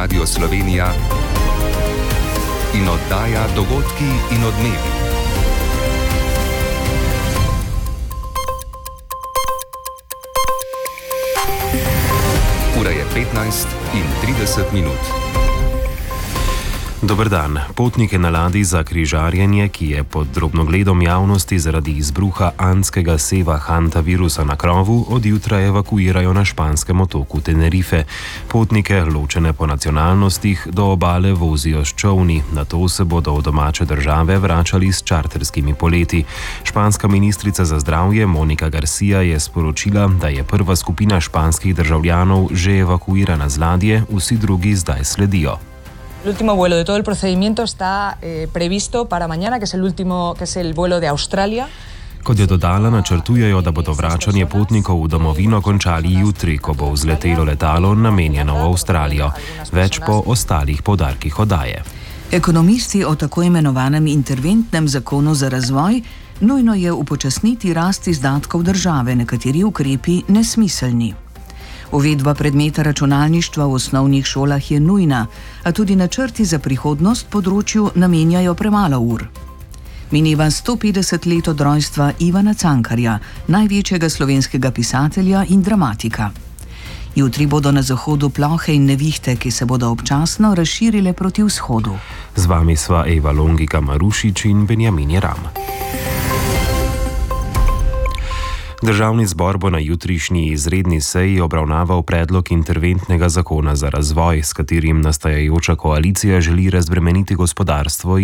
Radio Slovenija in oddaja Dogodki in odmevi. Ura je 15:30. Dober dan. Potnike na ladji za križarjenje, ki je pod drobnogledom javnosti zaradi izbruha andskega seva hantavirusa na krovu, od jutra evakuirajo na španskem otoku Tenerife. Potnike, ločene po nacionalnostih, do obale vozijo s čolni, nato se bodo v domače države vračali s čarterskimi poleti. Španska ministrica za zdravje Mónica García je sporočila, da je prva skupina španskih državljanov že evakuirana z ladje, vsi drugi zdaj sledijo. El último vuelo de todo el procedimiento está previsto para mañana, que es el vuelo de Australia. Kot je dodala, načrtujejo, da bodo vračanje potnikov v domovino končali jutri, ko bo vzletelo letalo namenjeno v Avstralijo. Več po ostalih poudarkih oddaje. Ekonomisti o tako imenovanem interventnem zakonu za razvoj nujno je upočasniti rast izdatkov države, nekateri ukrepi nesmiselni. Uvedba predmeta računalništva v osnovnih šolah je nujna, a tudi načrti za prihodnost področju namenjajo premalo ur. Mineva 150 let od rojstva Ivana Cankarja, največjega slovenskega pisatelja in dramatika. Jutri bodo na zahodu plohe in nevihte, ki se bodo občasno razširile proti vzhodu. Z vami sva Eva Longika Marušič in Benjamin Jeram. Državni zbor bo na jutrišnji izredni seji obravnaval predlog interventnega zakona za razvoj, s katerim nastajajoča koalicija želi razbremeniti gospodarstvo